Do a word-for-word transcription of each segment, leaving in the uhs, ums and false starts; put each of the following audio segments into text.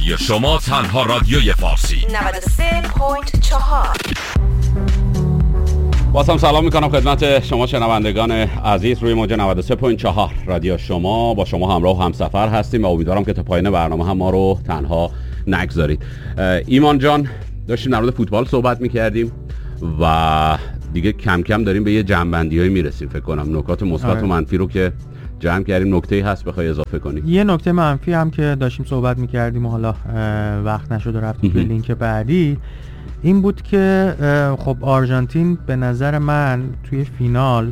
رادیو شما، تنها رادیوی فارسی. نود و سه ممیز چهار. بازم سلام میکنم خدمت شما شنوندگان عزیز روی موج نود و سه ممیز چهار رادیو شما. با شما همراه و همسفر هستیم و امیدوارم که تا پایان برنامه هم ما رو تنها نگذارید. ایمان جان، داشتیم در مورد فوتبال صحبت میکردیم و دیگه کم کم داریم به یه جمع‌بندی‌هایی میرسیم. فکر کنم نکات مثبت و منفی رو که جمع کردیم. نکته‌ای هست بخوای اضافه کنی؟ یه نکته منفی هم که داشتیم صحبت میکردیم و حالا وقت نشد و رفتیم به لینک بعدی، این بود که خب آرژانتین به نظر من توی فینال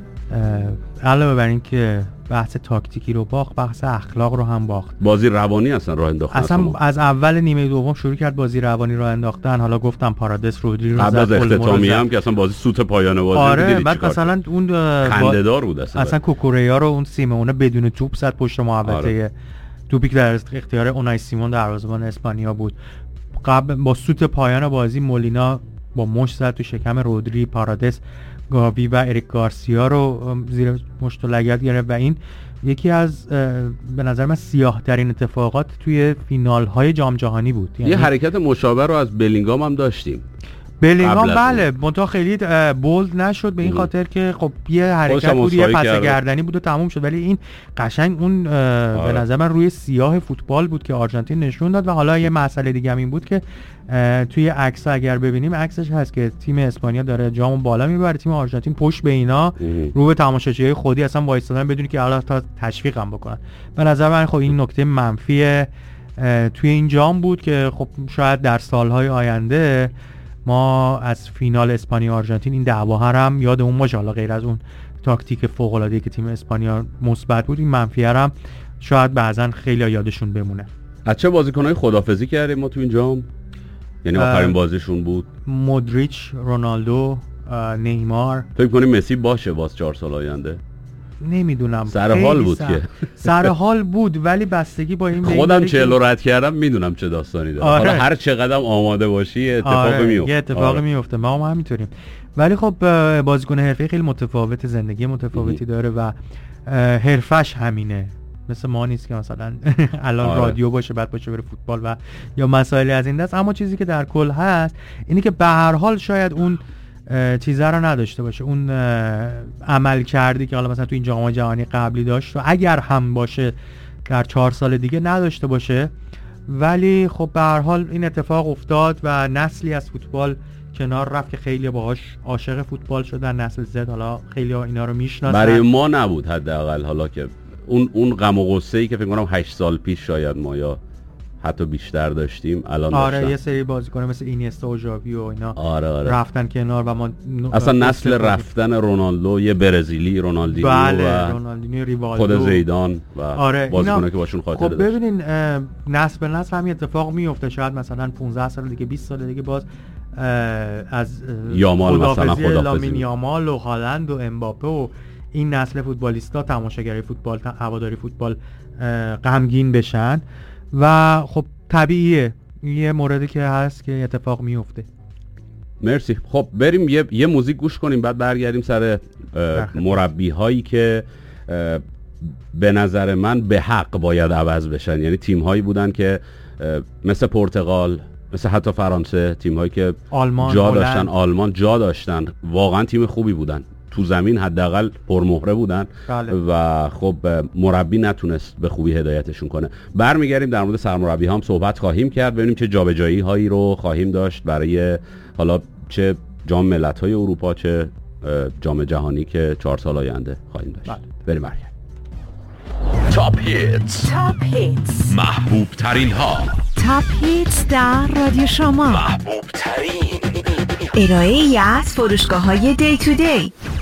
علاوه بر این که بحث تاکتیکی رو باخت، بحث اخلاق رو هم باخت. بازی روانی اصلا راه انداختن. اصلا از اول نیمه دوم شروع کرد بازی روانی راه انداختن. حالا گفتم پارادیس رودری رو قبل از اختتامی هم که اصلا بازی سوت پایان بازی. آره بعد مثلا اون خنده‌دار بود اصلا. اصلا کوکوریا رو اون سیمونه بدون توپ زد پشت محوطه. آره. توپی که در اختیار اونای سیمون دروازه‌بان اسپانیا بود. قبل با سوت پایان بازی مولینا با مشت زد تو شکم رودری. پارادیس گاوی و اریک گارسیا رو زیر مشت و لگد گرفت و این یکی از به نظر من سیاه ترین اتفاقات توی فینال های جام جهانی بود. یعنی یه حرکت مشابه رو از بلینگام هم داشتیم. بلینگام بله منتها خیلی بولد نشد به این خاطر که خب یه حرکت بود، یه پس گردنی بود و تموم شد، ولی این قشنگ اون آره. به نظر من روی سیاه فوتبال بود که آرژانتین نشون داد. و حالا یه مسئله دیگه هم این بود که توی عکس اگر ببینیم عکسش هست که تیم اسپانیا داره جامو بالا میبره، تیم آرژانتین پشت به اینا رو به تماشاچیای خودی اصلا وایسادن بدون که حالا تا تشویق هم بکنن. به نظر من خب این نکته منفی توی این جام بود که خب شاید در سالهای آینده ما از فینال اسپانیا آرژانتین این دعوا هم یادمون باشه، حالا غیر از اون تاکتیک فوق العاده که تیم اسپانیا مثبت بود، این منفی هم شاید بعضن خیلی یادشون بمونه. از چه بازیکن‌های خدافظی کردیم ما تو این جام؟ یعنی آخرین بازیشون بود مودریچ، رونالدو، نیمار. فکر کنی مسی باشه باز چهار سال آینده؟ نمیدونم. سر حال بود سر... که سر حال بود، ولی بستگی با این خودم چهل رو رد کردم میدونم چه داستانی داره. آره. حالا هر چقدر آماده باشی اتفاقی آره. میفته. یه اتفاقی آره. میفته. ما هم همینطوریم. ولی خب بازیکن حرفه‌ای خیلی متفاوت، زندگی متفاوتی داره و حرفش همینه. مثل ما نیست که مثلا الان آره. رادیو باشه بعد باشه بره فوتبال و یا مسائلی از این دست. اما چیزی که در کل هست اینی که به هر حال شاید اون چیزا رو نداشته باشه، اون عمل کردی که حالا مثلا تو این جام جهانی قبلی داشت و اگر هم باشه در چهار سال دیگه نداشته باشه. ولی خب به هر حال این اتفاق افتاد و نسلی از فوتبال کنار رفت که خیلی باهاش عاشق فوتبال شدن، نسل زد. حالا خیلی ها اینا رو میشناسن. برای ما نبود حداقل، حالا که اون اون غم و غصه‌ای که فکر کنم هشت سال پیش شاید ما یا حتی بیشتر داشتیم الان آره داشتن. یه سری بازیکن مثل اینیستا و ژاوی و اینا آره آره. رفتن کنار و ما اصلا نسل رفتن رونالدو، یه برزیلی رونالدینیو بله، و رونالدینیو، ریوالدو، خود زیدان و آره بازیکنایی که باشون خاطره خب داشت. ببینین نسل به نسل همین اتفاق میفته. شاید مثلا پانزده سال دیگه، بیست سال دیگه باز از یامال مثلا خدافظی لامین یامال و هالند و امباپه و این نسل فوتبالیستا، تماشاگرای فوتبال، هواداری فوتبال غمگین بشن و خب طبیعیه یه موردی که هست که اتفاق میفته. مرسی. خب بریم یه, یه موزیک گوش کنیم بعد برگردیم سر مربی هایی که به نظر من به حق باید عوض بشن. یعنی تیم هایی بودن که مثل پرتغال، مثل حتی فرانسه، تیم هایی که آلمان، جا هلند. داشتن، آلمان جا داشتن، واقعا تیم خوبی بودن، تو زمین حداقل پرمهره بودن. بله. و خب مربی نتونست به خوبی هدایتشون کنه. برمیگردیم در مورد سرمربی هم صحبت خواهیم کرد، ببینیم چه جابجایی هایی رو خواهیم داشت برای حالا چه جام ملت‌های اروپا چه جام جهانی که چهار سال آینده خواهیم داشت. بله. بریم برگردیم. تاپ هیتس، تاپ هیتس، محبوب ترین ها، تاپ هیتس در رادیو شما، محبوب ترین ارائه ای از فروشگاه های دی تو دی.